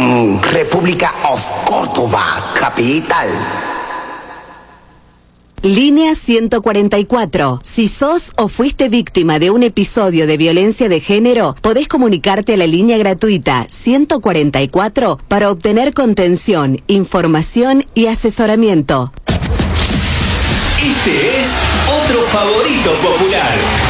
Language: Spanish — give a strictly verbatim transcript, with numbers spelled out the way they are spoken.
Mm, República of Córdoba, capital. Línea ciento cuarenta y cuatro. Si sos o fuiste víctima de un episodio de violencia de género, podés comunicarte a la línea gratuita ciento cuarenta y cuatro para obtener contención, información y asesoramiento. Este es otro favorito popular.